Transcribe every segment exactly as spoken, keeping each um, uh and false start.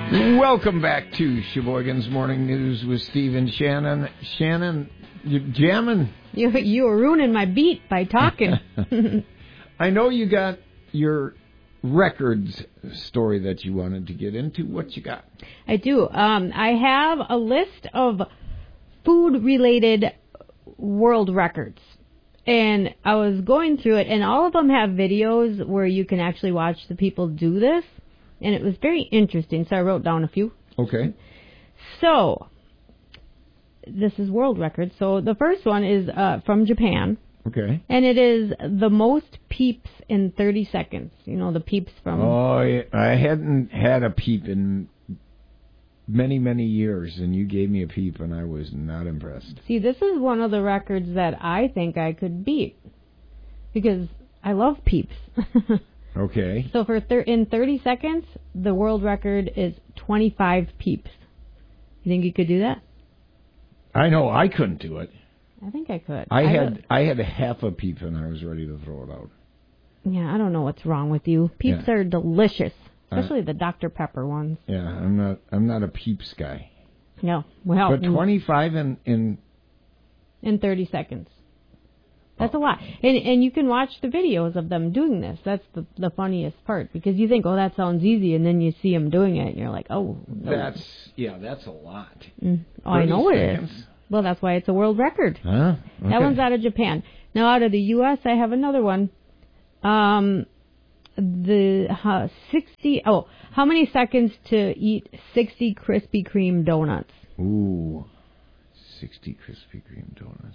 Welcome back to Sheboygan's Morning News with Steve and Shannon. Shannon, you're jamming. You, you were ruining my beat by talking. I know you got your records story that you wanted to get into. What you got? I do. Um, I have a list of food-related world records. And I was going through it, and all of them have videos where you can actually watch the people do this. And it was very interesting, so I wrote down a few. Okay. So, this is world record. So, the first one is uh, from Japan. Okay. And it is the most peeps in thirty seconds. You know, the peeps from... Oh, I hadn't had a peep in many, many years, and you gave me a peep, and I was not impressed. See, this is one of the records that I think I could beat. Because I love peeps. Okay. So for thir- in thirty seconds, the world record is twenty-five peeps. You think you could do that? I know I couldn't do it. I think I could. I, I had would. I had a half a peep and I was ready to throw it out. Yeah, I don't know what's wrong with you. Peeps yeah. are delicious, especially uh, the Doctor Pepper ones. Yeah, I'm not I'm not a peeps guy. No, well, but twenty-five in in in thirty seconds. That's a lot. And and you can watch the videos of them doing this. That's the the funniest part, because you think, oh, that sounds easy, and then you see them doing it, and you're like, oh. No. That's, yeah, that's a lot. Mm. Oh, I know seconds. It is. Well, that's why it's a world record. Huh? Okay. That one's out of Japan. Now, out of the U S, I have another one. Um, the uh, sixty, oh, how many seconds to eat sixty Krispy Kreme donuts? Ooh, sixty Krispy Kreme donuts.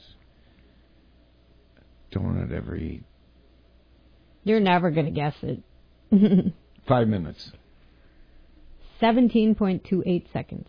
Donut every... You're never going to guess it. Five minutes. seventeen point two eight seconds.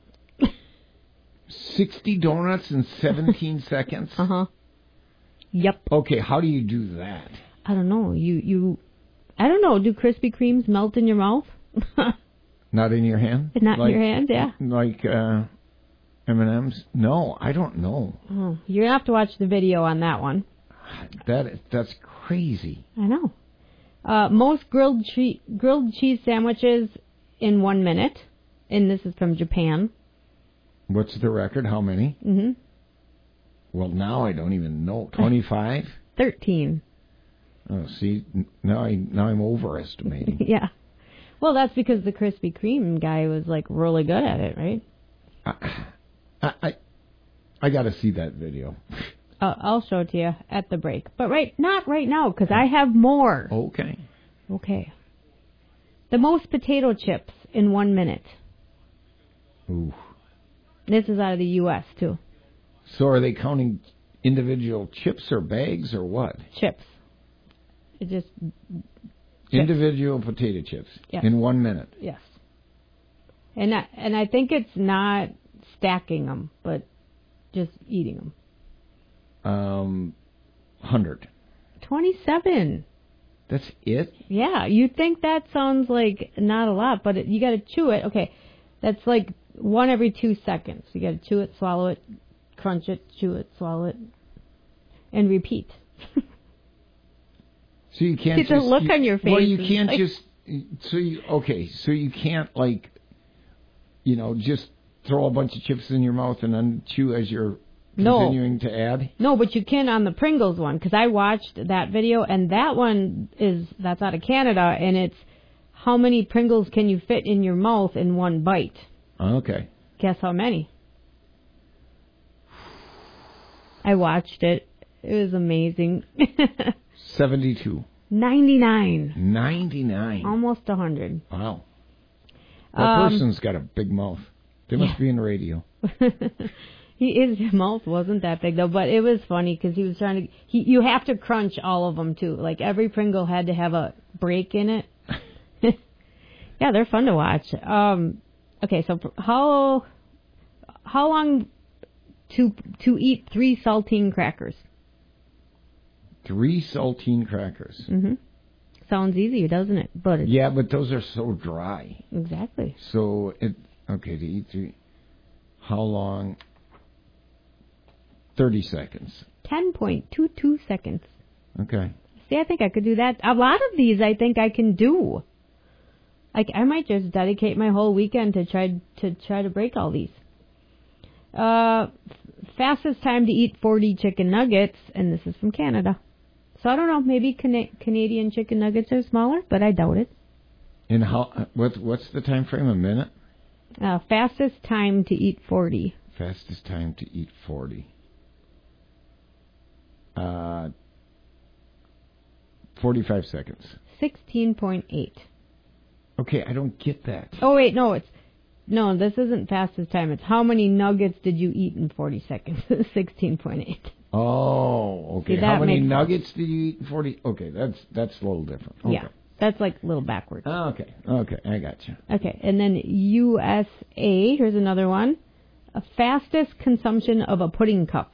sixty donuts in seventeen seconds? Uh-huh. Yep. Okay, how do you do that? I don't know. You, you, I don't know. Do Krispy Kremes melt in your mouth? Not in your hand? Not like, in your hand, yeah. Like uh, M and M's? No, I don't know. Oh, you're going to have to watch the video on that one. That is, that's crazy. I know. Uh, most grilled cheese grilled cheese sandwiches in one minute, and this is from Japan. What's the record? How many? Mm-hmm. Well, now I don't even know. Twenty-five. Thirteen. Oh, see, now I now I'm overestimating. Yeah. Well, that's because the Krispy Kreme guy was like really good at it, right? I I I, I got to see that video. Uh, I'll show it to you at the break. But right, not right now, because I have more. Okay. Okay. The most potato chips in one minute. Ooh. This is out of the U S, too. So are they counting individual chips or bags or what? Chips. It just... Chips. Individual potato chips. Yes. In one minute. Yes. And I, and I think it's not stacking them, but just eating them. Um, hundred. Twenty-seven. That's it? Yeah, you think that sounds like not a lot, but it, you got to chew it. Okay, that's like one every two seconds. You got to chew it, swallow it, crunch it, chew it, swallow it, and repeat. So you can't See just... the look you, on your face. Well, you can't like, just... So you... Okay, so you can't, like, you know, just throw a bunch of chips in your mouth and then chew as you're... Continuing no. to add? No, but you can on the Pringles one, because I watched that video, and that one is, that's out of Canada, and it's how many Pringles can you fit in your mouth in one bite? Okay. Guess how many? I watched it. It was amazing. seventy-two. ninety-nine. ninety-nine. Almost one hundred. Wow. That um, person's got a big mouth. They must yeah. be in the radio. He, his mouth wasn't that big, though, but it was funny because he was trying to... He, you have to crunch all of them, too. Like, every Pringle had to have a break in it. Yeah, they're fun to watch. Um, okay, so how how long to to eat three saltine crackers? Three saltine crackers? Mm-hmm. Sounds easy, doesn't it? But it's, yeah, but those are so dry. Exactly. So, it okay, to eat three... How long... thirty seconds. ten point two two seconds. Okay. See, I think I could do that. A lot of these I think I can do. I, I might just dedicate my whole weekend to try to try to break all these. Uh, fastest time to eat forty chicken nuggets, and this is from Canada. So I don't know, maybe Cana- Canadian chicken nuggets are smaller, but I doubt it. And how? What? What's the time frame? A minute? Uh, fastest time to eat forty. Fastest time to eat forty. Uh, forty-five seconds. Sixteen point eight. Okay, I don't get that. Oh wait, no, it's no. This isn't fastest time. It's how many nuggets did you eat in forty seconds? Sixteen point eight. Oh, okay. See, how many makes nuggets sense. Did you eat in forty? Okay, that's that's a little different. Okay. Yeah, that's like a little backwards. Oh, okay, okay, I got you. Okay, and then U S A. Here's another one. A fastest consumption of a pudding cup.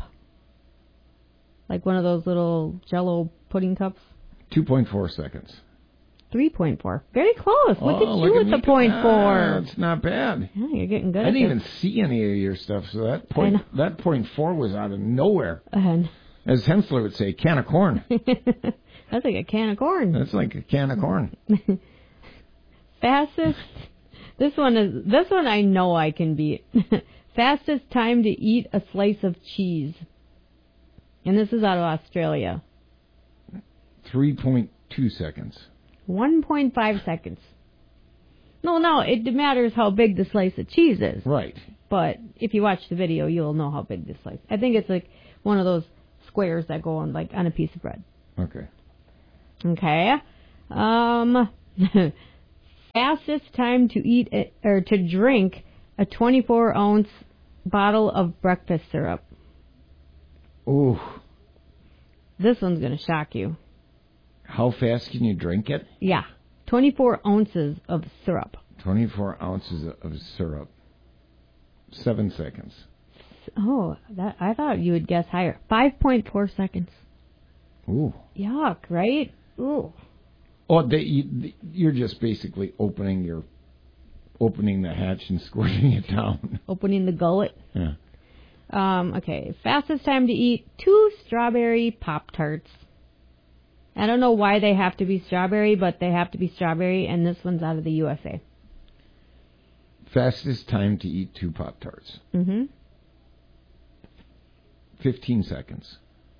Like one of those little Jell-O pudding cups. Two point four seconds. Three point four. Very close. Look oh, at you look with at the point ah, four. That's not bad. Yeah, you're getting good. I didn't at even see any of your stuff, so that point that point four was out of nowhere. Uh, As Hensler would say, can of corn. That's like a can of corn. That's like a can of corn. Fastest. This one is. This one I know I can beat. Fastest time to eat a slice of cheese. And this is out of Australia. Three point two seconds. One point five seconds. No, no, it matters how big the slice of cheese is. Right. But if you watch the video, you'll know how big this slice. I think it's like one of those squares that go on like on a piece of bread. Okay. Okay. Um, fastest time to eat a, or to drink a twenty-four ounce bottle of breakfast syrup. Ooh. This one's gonna shock you. How fast can you drink it? Yeah, twenty-four ounces of syrup. Twenty-four ounces of syrup. Seven seconds. Oh, that I thought you would guess higher. Five point four seconds. Ooh. Yuck! Right? Ooh. Oh, they, you, you're just basically opening your, opening the hatch and squirting it down. Opening the gullet. Yeah. Um. Okay. Fastest time to eat two strawberry Pop-Tarts. I don't know why they have to be strawberry, but they have to be strawberry, and this one's out of the U S A. Fastest time to eat two Pop-Tarts. Mm-hmm. Fifteen seconds.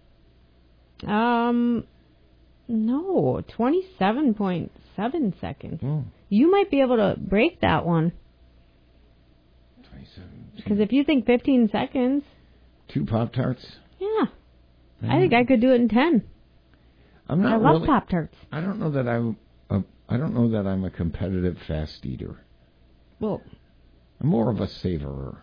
Um, no, twenty-seven point seven seconds. Oh. You might be able to break that one. twenty-seven. Because if you think fifteen seconds. Two Pop-Tarts? Yeah. yeah. I think I could do it in ten. I'm not I love really, Pop-Tarts. I don't know that I'm a, I don't know that I'm a competitive fast eater. Well, I'm more of a savorer.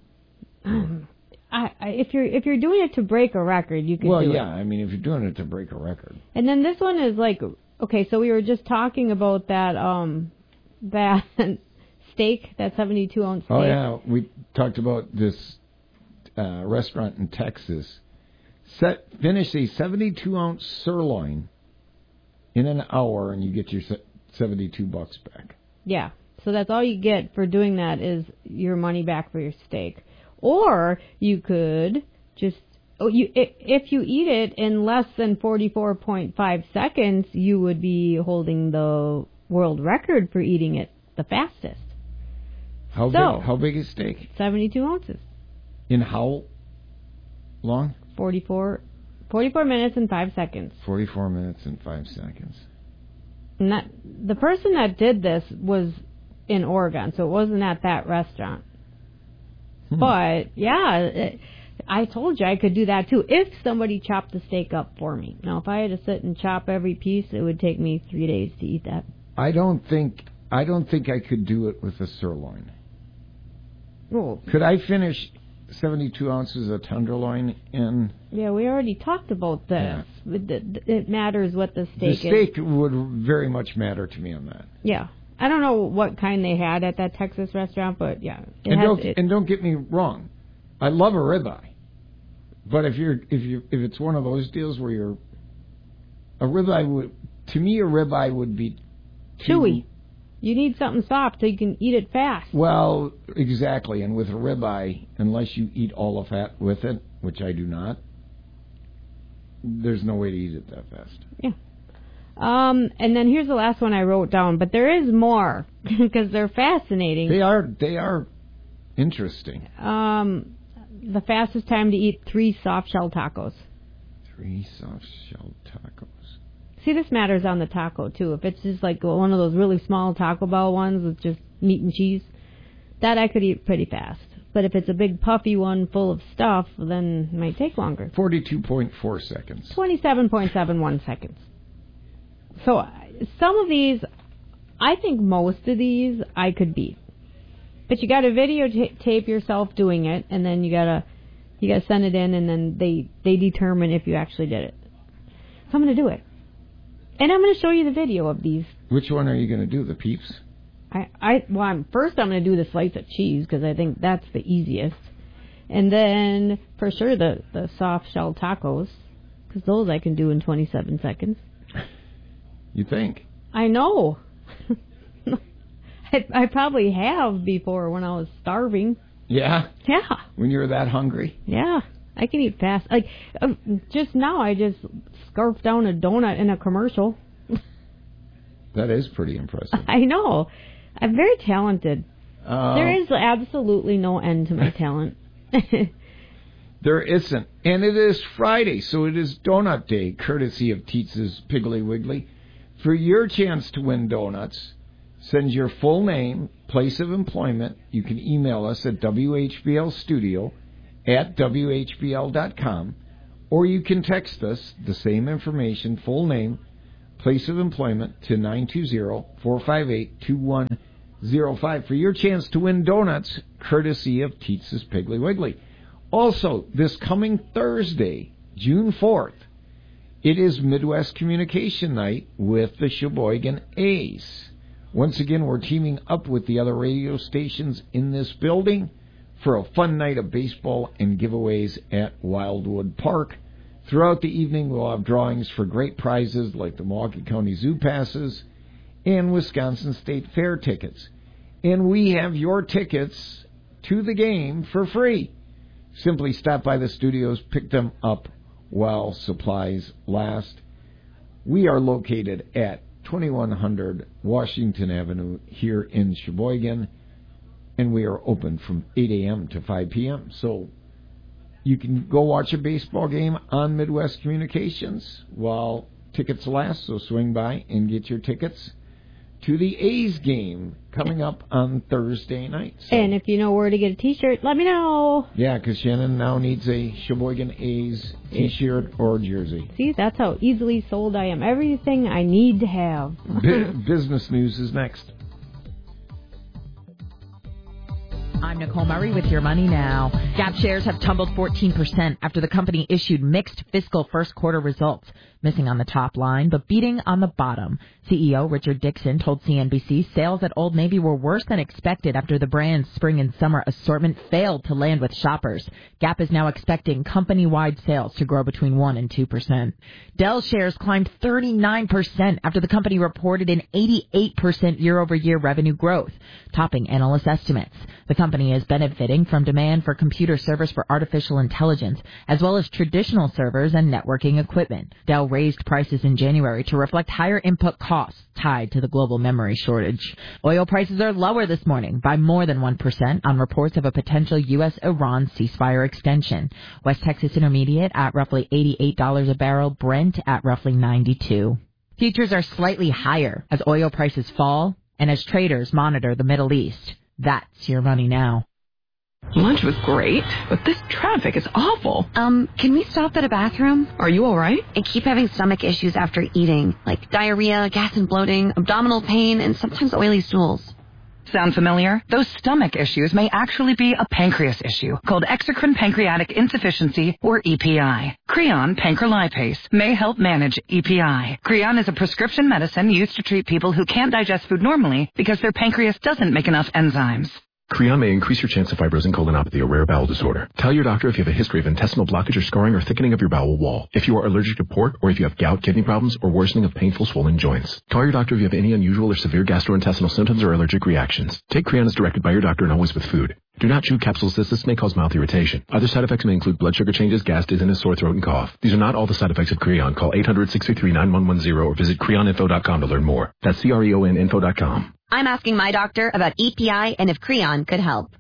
Um, I, I, if you're if you're doing it to break a record, you can well, do yeah, it. I mean, if you're doing it to break a record. And then this one is like, okay, so we were just talking about that um that steak, that seventy-two ounce steak. Oh yeah, we talked about this uh, restaurant in Texas. Set finish a seventy-two ounce sirloin in an hour, and you get your seventy-two bucks back. Yeah, so that's all you get for doing that is your money back for your steak. Or you could just, oh, you if you eat it in less than forty-four point five seconds, you would be holding the world record for eating it the fastest. How so, big? How big is steak? seventy-two ounces. In how long? forty-four, forty-four minutes and five seconds. Forty-four minutes and five seconds. And that, the person that did this was in Oregon, so it wasn't at that restaurant. Hmm. But, yeah, it, I told you I could do that too if somebody chopped the steak up for me. Now, if I had to sit and chop every piece, it would take me three days to eat that. I don't think I don't think I could do it with a sirloin. Oh. Could I finish seventy-two ounces of tenderloin in? Yeah, we already talked about this. Yeah. It, it matters what the steak is. The steak is. would very much matter to me on that. Yeah. I don't know what kind they had at that Texas restaurant, but yeah. It and has, don't it, and don't get me wrong, I love a ribeye, but if you're if you if it's one of those deals where you're a ribeye would to me a ribeye would be too, chewy. You need something soft so you can eat it fast. Well, exactly, and with a ribeye, unless you eat all the fat with it, which I do not, there's no way to eat it that fast. Yeah. Um, and then here's the last one I wrote down, but there is more because they're fascinating. They are. They are interesting. Um, the fastest time to eat three soft shell tacos. Three soft shell tacos. See, this matters on the taco too. If it's just like one of those really small Taco Bell ones with just meat and cheese, that I could eat pretty fast. But if it's a big puffy one full of stuff, then it might take longer. Forty-two point four seconds. Twenty-seven point seven one seconds. So some of these, I think most of these I could beat. But you got to videotape yourself doing it, and then you gotta you gotta send it in, and then they they determine if you actually did it. So I'm gonna do it, and I'm gonna show you the video of these. Which one are you gonna do? The Peeps? I I well, I'm, first I'm gonna do the slice of cheese because I think that's the easiest, and then for sure the the soft shell tacos because those I can do in twenty-seven seconds. You think? I know. I, I probably have before when I was starving. Yeah? Yeah. When you were that hungry? Yeah. I can eat fast. Like, uh, just now I just scarfed down a donut in a commercial. That is pretty impressive. I know. I'm very talented. Uh, there is absolutely no end to my talent. There isn't. And it is Friday, so it is Donut Day, courtesy of Tietz's Piggly Wiggly. For your chance to win donuts, send your full name, place of employment. You can email us at w h b l studio at w h b l dot com, or you can text us the same information, full name, place of employment, to nine two zero, four five eight, two one zero five for your chance to win donuts, courtesy of Tietz's Piggly Wiggly. Also, this coming Thursday, June fourth, it is Midwest Communication Night with the Sheboygan A's. Once again, we're teaming up with the other radio stations in this building for a fun night of baseball and giveaways at Wildwood Park. Throughout the evening, we'll have drawings for great prizes like the Milwaukee County Zoo passes and Wisconsin State Fair tickets. And we have your tickets to the game for free. Simply stop by the studios, pick them up while supplies last. We are located at twenty-one hundred Washington Avenue here in Sheboygan, and we are open from eight a.m. to five p.m. So you can go watch a baseball game on Midwest Communications while tickets last, so swing by and get your tickets to the A's game coming up on Thursday night. So, and if you know where to get a T-shirt, let me know. Yeah, because Shannon now needs a Sheboygan A's T-shirt or jersey. See, that's how easily sold I am. Everything I need to have. B- business news is next. I'm Nicole Murray with Your Money Now. Gap shares have tumbled fourteen percent after the company issued mixed fiscal first quarter results, missing on the top line but beating on the bottom. C E O Richard Dixon told C N B C sales at Old Navy were worse than expected after the brand's spring and summer assortment failed to land with shoppers. Gap is now expecting company-wide sales to grow between one and two percent. Dell shares climbed thirty-nine percent after the company reported an eighty-eight percent year-over-year revenue growth, topping analyst estimates. The company is benefiting from demand for computer servers for artificial intelligence, as well as traditional servers and networking equipment. Dell raised prices in January to reflect higher input costs tied to the global memory shortage. Oil prices are lower this morning by more than one percent on reports of a potential U S Iran ceasefire extension. West Texas Intermediate at roughly eighty-eight dollars a barrel, Brent at roughly ninety-two. Futures are slightly higher as oil prices fall and as traders monitor the Middle East. That's Your Money Now. Lunch was great, but this traffic is awful. Um, can we stop at a bathroom? Are you all right? I keep having stomach issues after eating, like diarrhea, gas and bloating, abdominal pain, and sometimes oily stools. Sound familiar? Those stomach issues may actually be a pancreas issue called exocrine pancreatic insufficiency, or E P I. Creon pancrelipase may help manage E P I. Creon is a prescription medicine used to treat people who can't digest food normally because their pancreas doesn't make enough enzymes. Creon may increase your chance of fibrosing colonopathy, a rare bowel disorder. Tell your doctor if you have a history of intestinal blockage or scarring or thickening of your bowel wall. If you are allergic to pork, or if you have gout, kidney problems, or worsening of painful swollen joints. Call your doctor if you have any unusual or severe gastrointestinal symptoms or allergic reactions. Take Creon as directed by your doctor and always with food. Do not chew capsules as this may cause mouth irritation. Other side effects may include blood sugar changes, gas, dizziness, sore throat, and cough. These are not all the side effects of Creon. Call eight hundred, six three three, nine one one zero or visit creon info dot com to learn more. That's C R E O N info dot com. I'm asking my doctor about E P I and if Creon could help.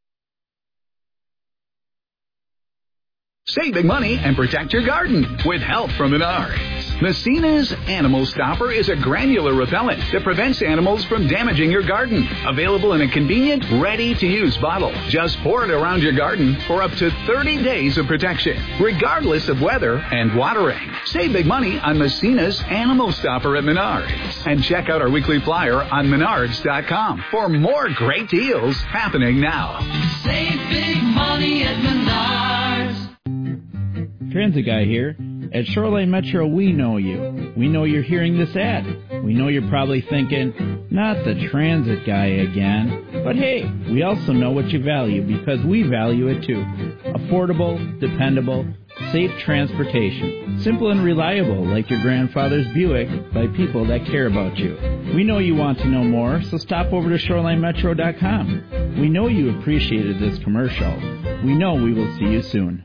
Save big money and protect your garden with help from Menards. Messina's Animal Stopper is a granular repellent that prevents animals from damaging your garden. Available in a convenient, ready-to-use bottle. Just pour it around your garden for up to thirty days of protection, regardless of weather and watering. Save big money on Messina's Animal Stopper at Menards. And check out our weekly flyer on menards dot com for more great deals happening now. Save big money at Menards. Transit Guy here. At Shoreline Metro, we know you. We know you're hearing this ad. We know you're probably thinking, not the Transit Guy again. But hey, we also know what you value because we value it too. Affordable, dependable, safe transportation. Simple and reliable like your grandfather's Buick by people that care about you. We know you want to know more, so stop over to shoreline metro dot com. We know you appreciated this commercial. We know we will see you soon.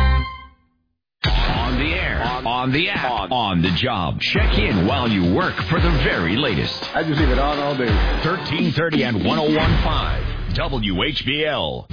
On the air, on, on the app, on, on the job. Check in while you work for the very latest. I just leave it on all day. thirteen thirty and one oh one point five W H B L.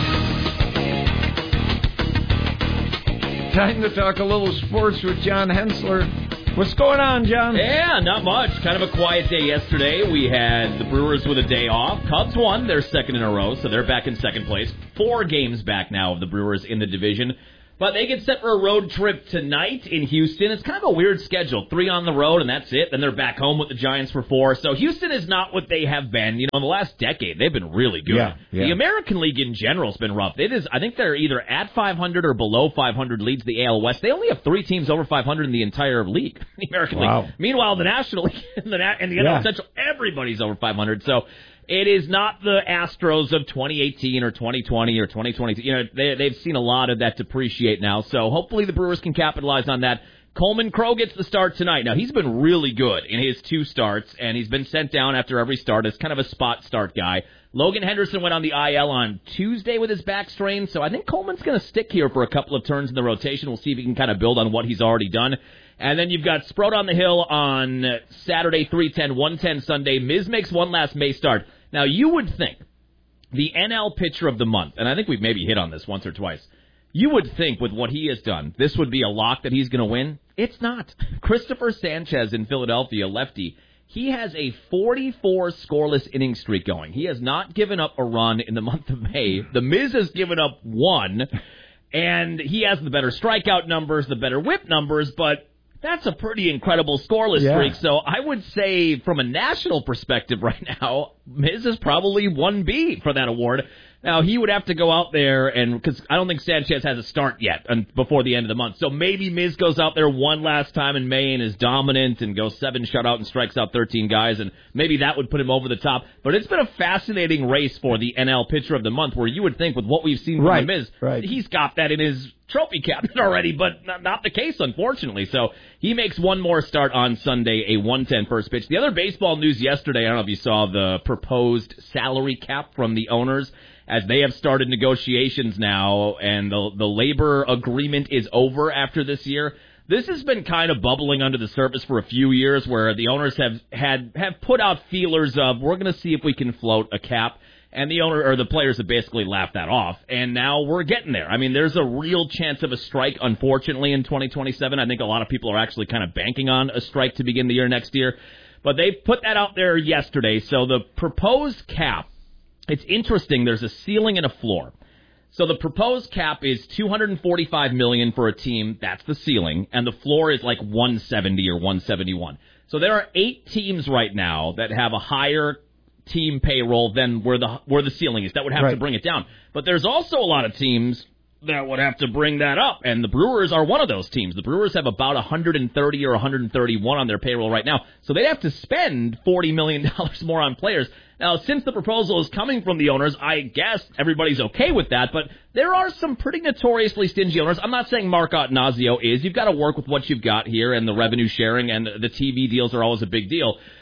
Time to talk a little sports with John Hensler. What's going on, John? Yeah, not much. Kind of a quiet day yesterday. We had the Brewers with a day off. Cubs won. They're second in a row, so they're back in second place. Four games back now of the Brewers in the division. But they get set for a road trip tonight in Houston. It's kind of a weird schedule. Three on the road, and that's it. Then they're back home with the Giants for four. So Houston is not what they have been. You know, in the last decade, they've been really good. Yeah, yeah. The American League in general has been rough. It is, I think they're either at five hundred or below five hundred, leads the A L West. They only have three teams over five hundred in the entire league, the American Wow. League. Meanwhile, the National League and the, and the N L Yeah. Central, everybody's over five hundred. So it is not the Astros of twenty eighteen or twenty twenty or twenty twenty. You know, they, they've seen a lot of that depreciate now. So hopefully the Brewers can capitalize on that. Coleman Crow gets the start tonight. Now, he's been really good in his two starts, and he's been sent down after every start as kind of a spot start guy. Logan Henderson went on the I L on Tuesday with his back strain, so I think Coleman's going to stick here for a couple of turns in the rotation. We'll see if he can kind of build on what he's already done. And then you've got Sprout on the hill on Saturday, three ten, one ten Sunday. Miz makes one last May start. Now, you would think the N L pitcher of the month, and I think we've maybe hit on this once or twice, you would think with what he has done, this would be a lock that he's going to win. It's not. Christopher Sanchez in Philadelphia, lefty, he has a forty-four scoreless inning streak going. He has not given up a run in the month of May. The Miz has given up one, and he has the better strikeout numbers, the better whip numbers, but that's a pretty incredible scoreless Yeah. streak. So I would say from a national perspective right now, Miz is probably one B for that award. Now, he would have to go out there, and because I don't think Sanchez has a start yet and before the end of the month. So maybe Miz goes out there one last time in May and is dominant and goes seven shutout and strikes out thirteen guys, and maybe that would put him over the top. But it's been a fascinating race for the N L Pitcher of the Month, where you would think with what we've seen from Right, the Miz, right. he's got that in his trophy cabinet already, but not, not the case, unfortunately. So he makes one more start on Sunday, a one ten first pitch. The other baseball news yesterday, I don't know if you saw the proposed salary cap from the owners, as they have started negotiations now, and the the labor agreement is over after this year. This has been kind of bubbling under the surface for a few years, where the owners have had have put out feelers of, we're going to see if we can float a cap. And the owner or the players have basically laughed that off, and now we're getting there. I mean, there's a real chance of a strike, unfortunately, in twenty twenty-seven. I think a lot of people are actually kind of banking on a strike to begin the year next year. But they put that out there yesterday. So the proposed cap, it's interesting. There's a ceiling and a floor. So the proposed cap is two hundred forty-five million dollars for a team. That's the ceiling. And the floor is like one seventy or one seventy-one. So there are eight teams right now that have a higher team payroll than where the where the ceiling is. That would have Right. to bring it down. But there's also a lot of teams that would have to bring that up, and the Brewers are one of those teams. The Brewers have about one hundred thirty or one hundred thirty-one on their payroll right now, so they'd have to spend forty million dollars more on players. Now, since the proposal is coming from the owners, I guess everybody's okay with that, but there are some pretty notoriously stingy owners. I'm not saying Mark Attanasio is. You've got to work with what you've got here, and the revenue sharing and the T V deals are always a big deal.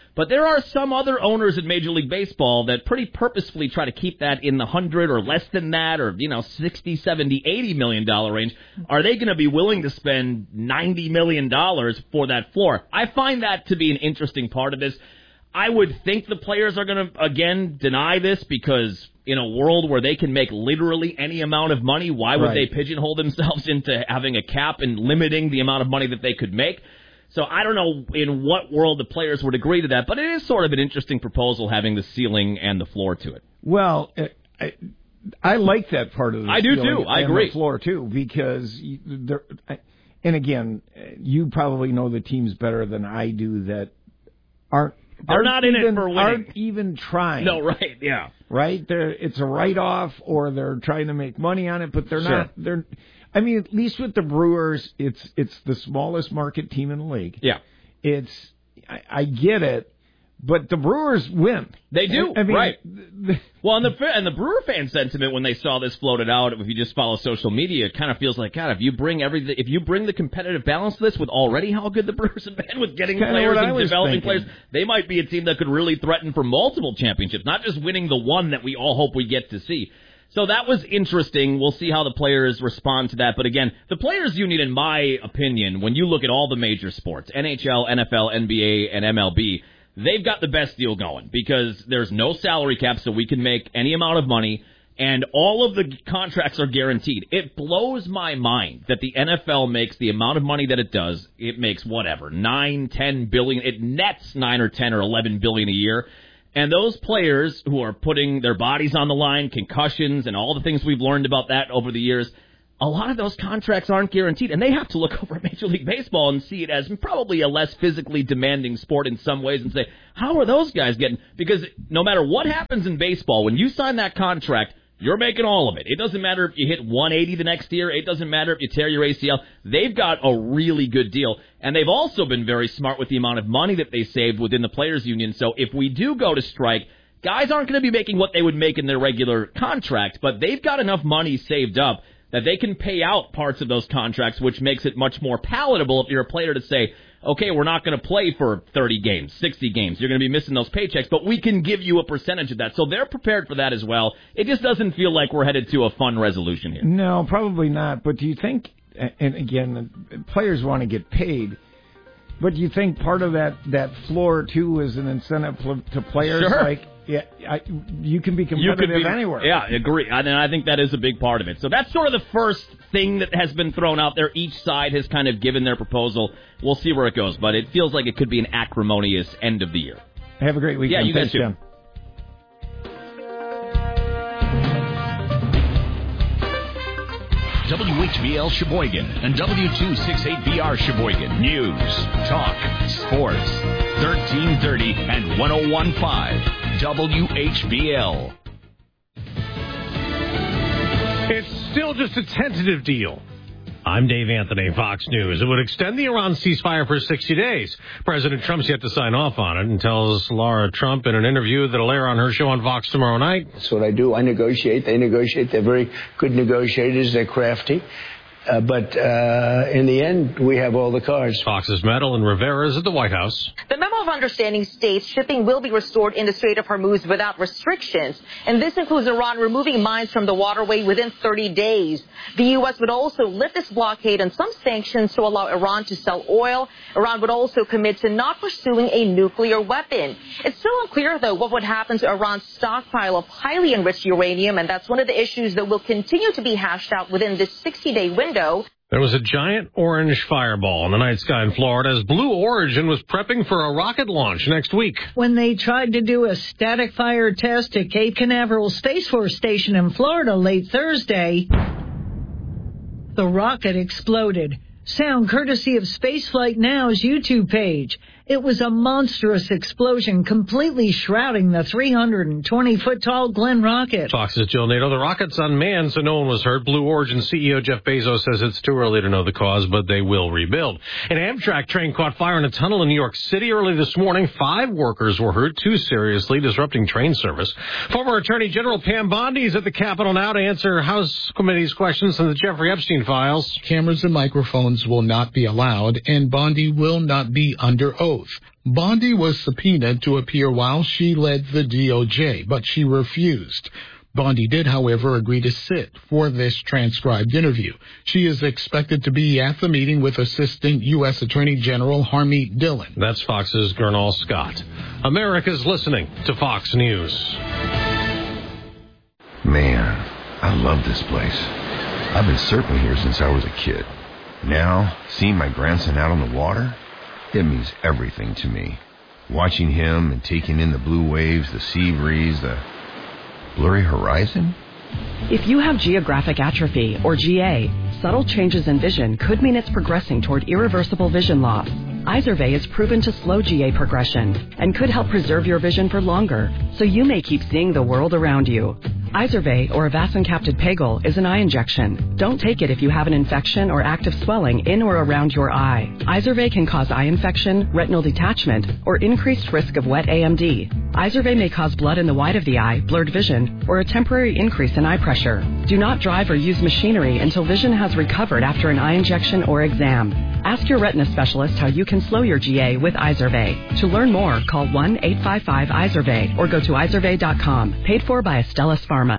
But there are some other owners in Major League Baseball that pretty purposefully try to keep that in the one hundred or less than that, or, you know, sixty, seventy, eighty million dollar range. Are they going to be willing to spend ninety million dollars for that floor? I find that to be an interesting part of this. I would think the players are going to, again, deny this because in a world where they can make literally any amount of money, why would Right. they pigeonhole themselves into having a cap and limiting the amount of money that they could make? So I don't know in what world the players would agree to that, but it is sort of an interesting proposal having the ceiling and the floor to it. Well, I, I like that part of the I do ceiling too. I and agree. the floor too, because you- there. And again, you probably know the teams better than I do that aren't. They're aren't not in it even, for winning. Aren't even trying. No, right? Yeah. Right? They're, it's a write-off, or they're trying to make money on it, but they're Sure. not. They're. I mean, at least with the Brewers, it's it's the smallest market team in the league. Yeah. It's. I, I get it, but the Brewers win. They do, I mean, right. Well, and the and the Brewer fan sentiment when they saw this floated out, if you just follow social media, it kind of feels like, God, if you bring everything, if you bring the competitive balance to this with already how good the Brewers have been with getting Kinda players what I and was developing thinking. players, they might be a team that could really threaten for multiple championships, not just winning the one that we all hope we get to see. So that was interesting. We'll see how the players respond to that. But again, the Players Union, in my opinion, when you look at all the major sports, N H L, N F L, N B A, and M L B, they've got the best deal going because there's no salary cap, so we can make any amount of money, and all of the contracts are guaranteed. It blows my mind that the N F L makes the amount of money that it does. It makes whatever, nine, ten billion. It nets nine or ten or eleven billion a year. And those players who are putting their bodies on the line, concussions, and all the things we've learned about that over the years, a lot of those contracts aren't guaranteed, and they have to look over at Major League Baseball and see it as probably a less physically demanding sport in some ways and say, how are those guys getting? Because no matter what happens in baseball, when you sign that contract, you're making all of it. It doesn't matter if you hit one eighty the next year. It doesn't matter if you tear your A C L. They've got a really good deal, and they've also been very smart with the amount of money that they saved within the Players Union. So if we do go to strike, guys aren't going to be making what they would make in their regular contract, but they've got enough money saved up that they can pay out parts of those contracts, which makes it much more palatable if you're a player to say, okay, we're not going to play for thirty games, sixty games. You're going to be missing those paychecks, but we can give you a percentage of that. So they're prepared for that as well. It just doesn't feel like we're headed to a fun resolution here. No, probably not. But do you think, and again, players want to get paid, but do you think part of that, that floor, too, is an incentive pl- to players? Sure. Like, yeah, I, you can be You competitive could be, anywhere. Yeah, agree. And I think that is a big part of it. So that's sort of the first thing that has been thrown out there. Each side has kind of given their proposal. We'll see where it goes, but it feels like it could be an acrimonious end of the year. Have a great weekend. Yeah, you guys Thanks, too. John. W H B L Sheboygan and W two sixty-eight B R Sheboygan. News, talk, sports. thirteen thirty and one oh one point five W H B L. It's still just a tentative deal. I'm Dave Anthony, Fox News. It would extend the Iran ceasefire for sixty days. President Trump's yet to sign off on it and tells Laura Trump in an interview that'll air on her show on Fox tomorrow night. That's what I do. I negotiate. They negotiate. They're very good negotiators. They're crafty. Uh, but uh, in the end, we have all the cards. Fox's Metal and Rivera's at the White House. The memo of understanding states shipping will be restored in the Strait of Hormuz without restrictions. And this includes Iran removing mines from the waterway within thirty days. The U S would also lift its blockade and some sanctions to allow Iran to sell oil. Iran would also commit to not pursuing a nuclear weapon. It's still unclear, though, what would happen to Iran's stockpile of highly enriched uranium. And that's one of the issues that will continue to be hashed out within this sixty-day window. There was a giant orange fireball in the night sky in Florida as Blue Origin was prepping for a rocket launch next week. When they tried to do a static fire test at Cape Canaveral Space Force Station in Florida late Thursday, the rocket exploded. Sound courtesy of Spaceflight Now's YouTube page. It was a monstrous explosion, completely shrouding the three hundred twenty foot tall Glenn rocket. Fox's Jill Nato. The rocket's unmanned, so no one was hurt. Blue Origin C E O Jeff Bezos says it's too early to know the cause, but they will rebuild. An Amtrak train caught fire in a tunnel in New York City early this morning. Five workers were hurt, two seriously, disrupting train service. Former Attorney General Pam Bondi is at the Capitol now to answer House Committee's questions on the Jeffrey Epstein files. Cameras and microphones will not be allowed, and Bondi will not be under oath. oath. Bondi was subpoenaed to appear while she led the D O J, but she refused. Bondi did, however, agree to sit for this transcribed interview. She is expected to be at the meeting with Assistant U S Attorney General Harmeet Dillon. That's Fox's Gernal Scott. America's listening to Fox News. Man, I love this place. I've been surfing here since I was a kid. Now, seeing my grandson out on the water, it means everything to me. Watching him and taking in the blue waves, the sea breeze, the blurry horizon? If you have geographic atrophy, or G A, subtle changes in vision could mean it's progressing toward irreversible vision loss. Izervay is proven to slow G A progression and could help preserve your vision for longer, so you may keep seeing the world around you. Izervay, or avacincaptad pegol, is an eye injection. Don't take it if you have an infection or active swelling in or around your eye. Izervay can cause eye infection, retinal detachment, or increased risk of wet A M D. Izervay may cause blood in the white of the eye, blurred vision, or a temporary increase in eye pressure. Do not drive or use machinery until vision has recovered after an eye injection or exam. Ask your retina specialist how you can slow your G A with Izervay. To learn more, call one eight five five Izervay or go to izervay dot com. Paid for by Astellas Pharma.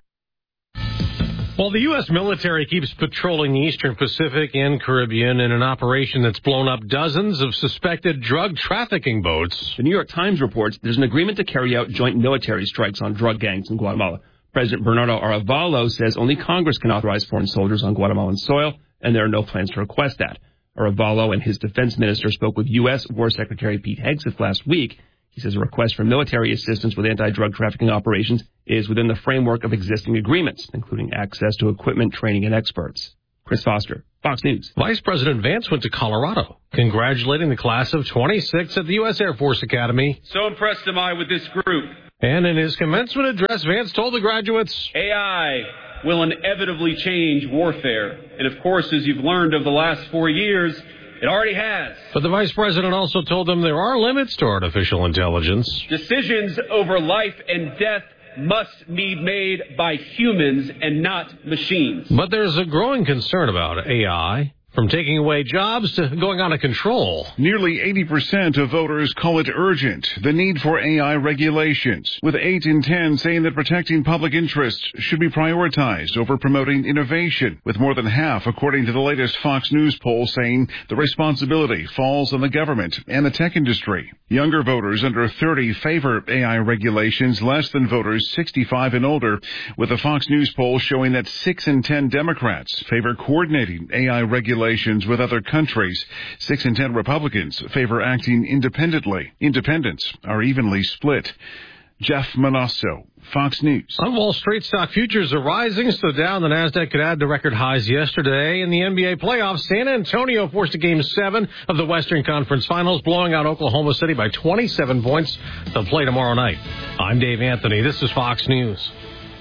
While the U S military keeps patrolling the Eastern Pacific and Caribbean in an operation that's blown up dozens of suspected drug trafficking boats, the New York Times reports there's an agreement to carry out joint military strikes on drug gangs in Guatemala. President Bernardo Arevalo says only Congress can authorize foreign soldiers on Guatemalan soil, and there are no plans to request that. Arevalo and his defense minister spoke with U S War Secretary Pete Hegseth last week. He says a request for military assistance with anti-drug trafficking operations is within the framework of existing agreements, including access to equipment, training, and experts. Chris Foster, Fox News. Vice President Vance went to Colorado, congratulating the class of twenty-six at the U S Air Force Academy. So impressed am I with this group. And in his commencement address, Vance told the graduates, A I will inevitably change warfare. And of course, as you've learned over the last four years, it already has. But the vice president also told them there are limits to artificial intelligence. Decisions over life and death must be made by humans and not machines. But there's a growing concern about A I. From taking away jobs to going out of control. Nearly eighty percent of voters call it urgent, the need for A I regulations, with eight in ten saying that protecting public interests should be prioritized over promoting innovation, with more than half, according to the latest Fox News poll, saying the responsibility falls on the government and the tech industry. Younger voters under thirty favor A I regulations less than voters sixty-five and older, with a Fox News poll showing that six in ten Democrats favor coordinating A I regulations with other countries. Six in ten Republicans favor acting independently. Independents are evenly split. Jeff Manasso, Fox News. On Wall Street, stock futures are rising, so down the NASDAQ could add to record highs yesterday. In the N B A playoffs, San Antonio forced a game seven of the Western Conference Finals, blowing out Oklahoma City by twenty-seven points. They'll play tomorrow night. I'm Dave Anthony. This is Fox News.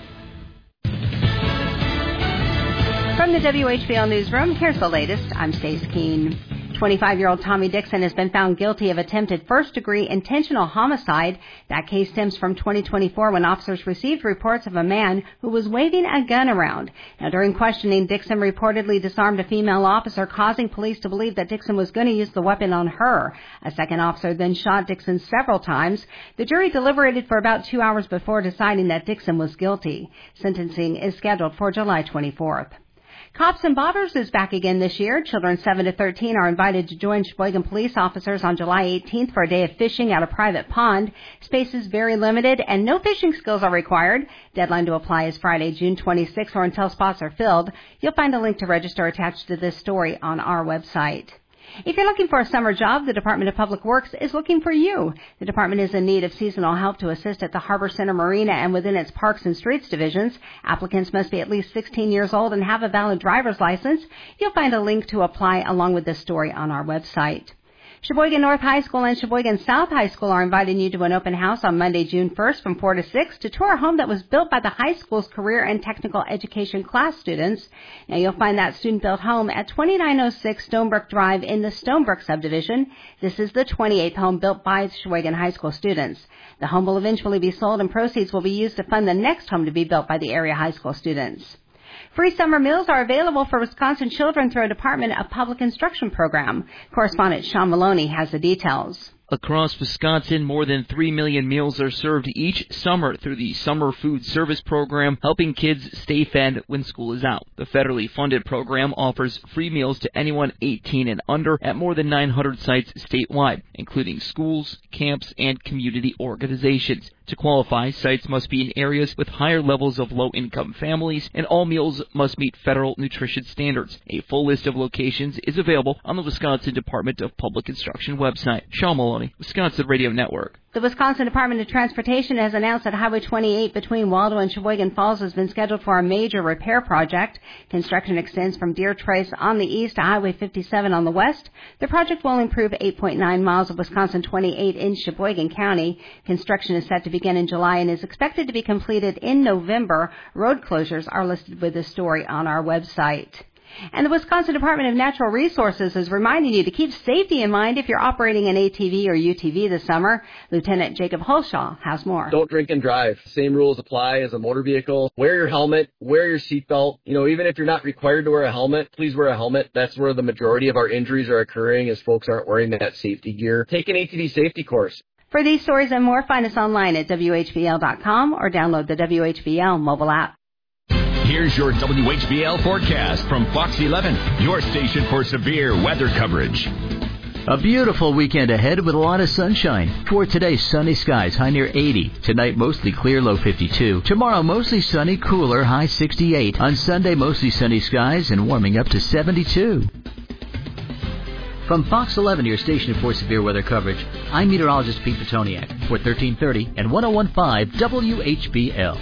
From the W H B L Newsroom, here's the latest. I'm Stace Keene. twenty-five-year-old Tommy Dixon has been found guilty of attempted first-degree intentional homicide. That case stems from twenty twenty-four when officers received reports of a man who was waving a gun around. Now, during questioning, Dixon reportedly disarmed a female officer, causing police to believe that Dixon was going to use the weapon on her. A second officer then shot Dixon several times. The jury deliberated for about two hours before deciding that Dixon was guilty. Sentencing is scheduled for July twenty-fourth. Cops and Bobbers is back again this year. Children seven to thirteen are invited to join Sheboygan police officers on July eighteenth for a day of fishing at a private pond. Space is very limited and no fishing skills are required. Deadline to apply is Friday, June twenty-sixth, or until spots are filled. You'll find a link to register attached to this story on our website. If you're looking for a summer job, the Department of Public Works is looking for you. The department is in need of seasonal help to assist at the Harbor Center Marina and within its Parks and Streets divisions. Applicants must be at least sixteen years old and have a valid driver's license. You'll find a link to apply along with this story on our website. Sheboygan North High School and Sheboygan South High School are inviting you to an open house on Monday, June first from four to six to tour a home that was built by the high school's career and technical education class students. Now, you'll find that student-built home at twenty-nine oh six Stonebrook Drive in the Stonebrook subdivision. This is the twenty-eighth home built by Sheboygan High School students. The home will eventually be sold and proceeds will be used to fund the next home to be built by the area high school students. Free summer meals are available for Wisconsin children through a Department of Public Instruction program. Correspondent Sean Maloney has the details. Across Wisconsin, more than three million meals are served each summer through the Summer Food Service Program, helping kids stay fed when school is out. The federally funded program offers free meals to anyone eighteen and under at more than nine hundred sites statewide, including schools, camps, and community organizations. To qualify, sites must be in areas with higher levels of low-income families, and all meals must meet federal nutrition standards. A full list of locations is available on the Wisconsin Department of Public Instruction website. Sean Maloney, Wisconsin Radio Network. The Wisconsin Department of Transportation has announced that Highway twenty-eight between Waldo and Sheboygan Falls has been scheduled for a major repair project. Construction extends from Deer Trace on the east to Highway fifty-seven on the west. The project will improve eight point nine miles of Wisconsin twenty-eight in Sheboygan County. Construction is set to begin in July and is expected to be completed in November. Road closures are listed with this story on our website. And the Wisconsin Department of Natural Resources is reminding you to keep safety in mind if you're operating an A T V or U T V this summer. Lieutenant Jacob Holshaw has more. Don't drink and drive. Same rules apply as a motor vehicle. Wear your helmet. Wear your seatbelt. You know, even if you're not required to wear a helmet, please wear a helmet. That's where the majority of our injuries are occurring, as folks aren't wearing that safety gear. Take an A T V safety course. For these stories and more, find us online at W H B L dot com or download the W H B L mobile app. Here's your W H B L forecast from Fox eleven, your station for severe weather coverage. A beautiful weekend ahead with a lot of sunshine. For today, sunny skies, high near eighty. Tonight, mostly clear, low fifty-two. Tomorrow, mostly sunny, cooler, high sixty-eight. On Sunday, mostly sunny skies and warming up to seventy-two. From Fox eleven, your station for severe weather coverage, I'm meteorologist Pete Petoniak for thirteen thirty and one oh one point five W H B L.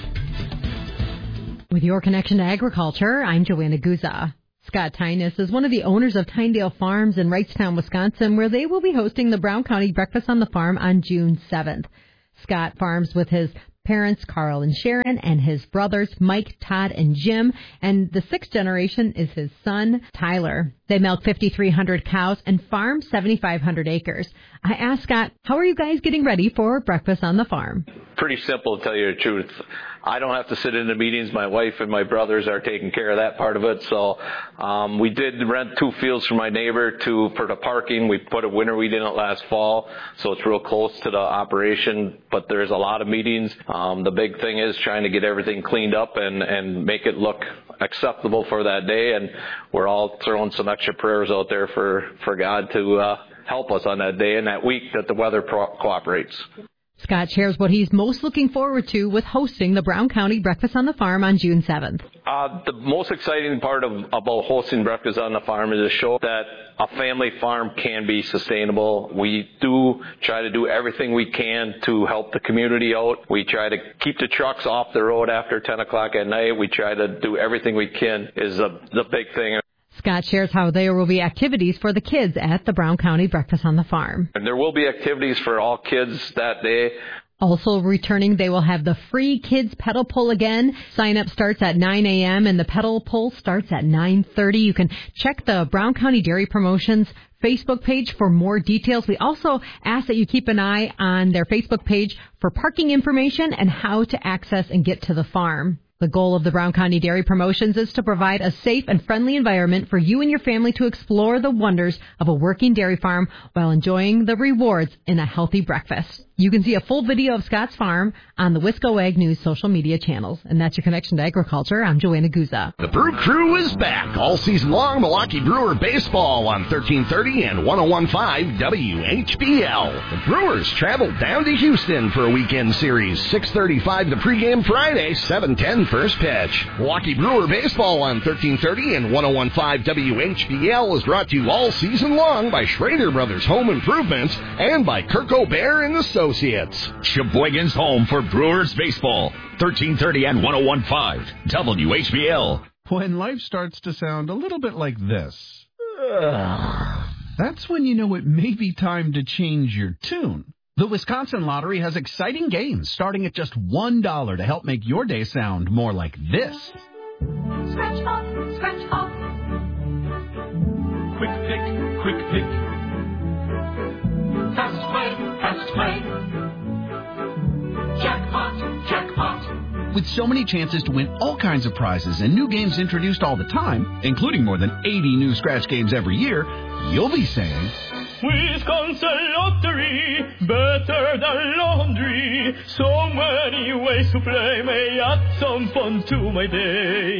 With your connection to agriculture, I'm Joanna Guza. Scott Tynes is one of the owners of Tyndale Farms in Wrightstown, Wisconsin, where they will be hosting the Brown County Breakfast on the Farm on June seventh. Scott farms with his parents, Carl and Sharon, and his brothers, Mike, Todd, and Jim, and the sixth generation is his son, Tyler. They milk fifty-three hundred cows and farm seventy-five hundred acres. I asked Scott, how are you guys getting ready for Breakfast on the Farm? Pretty simple, to tell you the truth. I don't have to sit in the meetings. My wife and my brothers are taking care of that part of it. So um, we did rent two fields from my neighbor to for the parking. We put a winter wheat in it last fall, so it's real close to the operation. But there's a lot of meetings. Um, the big thing is trying to get everything cleaned up and, and make it look acceptable for that day. And we're all throwing some extra prayers out there for, for God to uh, help us on that day and that week that the weather pro- cooperates. Scott shares what he's most looking forward to with hosting the Brown County Breakfast on the Farm on June seventh. Uh, the most exciting part of about hosting Breakfast on the Farm is to show that a family farm can be sustainable. We do try to do everything we can to help the community out. We try to keep the trucks off the road after ten o'clock at night. We try to do everything we can is the, the big thing. Scott shares how there will be activities for the kids at the Brown County Breakfast on the Farm. And there will be activities for all kids that day. Also returning, they will have the free kids pedal pull again. Sign up starts at nine a.m. and the pedal pull starts at nine thirty. You can check the Brown County Dairy Promotions Facebook page for more details. We also ask that you keep an eye on their Facebook page for parking information and how to access and get to the farm. The goal of the Brown County Dairy Promotions is to provide a safe and friendly environment for you and your family to explore the wonders of a working dairy farm while enjoying the rewards in a healthy breakfast. You can see a full video of Scott's farm on the Wisco Ag News social media channels. And that's your connection to agriculture. I'm Joanna Guza. The Brew Crew is back all season long. Milwaukee Brewer baseball on thirteen thirty and one oh one point five W H B L. The Brewers traveled down to Houston for a weekend series. six thirty-five the pregame Friday, seven ten first pitch. Milwaukee Brewer baseball on thirteen thirty and one oh one point five W H B L is brought to you all season long by Schrader Brothers Home Improvements and by Kirk O'Bear and Associates. Sheboygan's home for Brewers baseball. thirteen thirty and one oh one point five W H B L. When life starts to sound a little bit like this, that's when you know it may be time to change your tune. The Wisconsin Lottery has exciting games starting at just one dollar to help make your day sound more like this. Scratch off, scratch off. Quick pick, quick pick. Fast play, fast play. Jackpot, jackpot. With so many chances to win all kinds of prizes and new games introduced all the time, including more than eighty new scratch games every year, you'll be saying, Wisconsin Lottery, better than laundry. So many ways to play may add some fun to my day.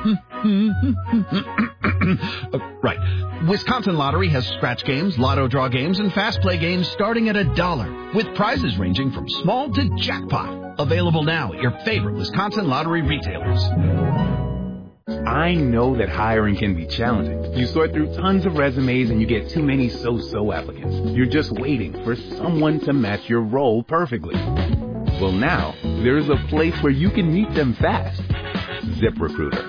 uh, right. Wisconsin Lottery has scratch games, lotto draw games, and fast play games starting at a dollar, with prizes ranging from small to jackpot. Available now at your favorite Wisconsin Lottery retailers. I know that hiring can be challenging. You sort through tons of resumes and you get too many so-so applicants. You're just waiting for someone to match your role perfectly. Well, now, there's a place where you can meet them fast. ZipRecruiter.